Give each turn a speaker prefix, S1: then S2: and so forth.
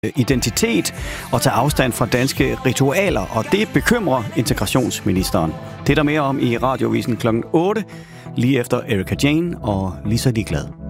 S1: identitet og tage afstand fra danske ritualer, og det bekymrer integrationsministeren. Det er der mere om i Radioavisen kl. 8, lige efter Erika Jane og Lisa Liglad.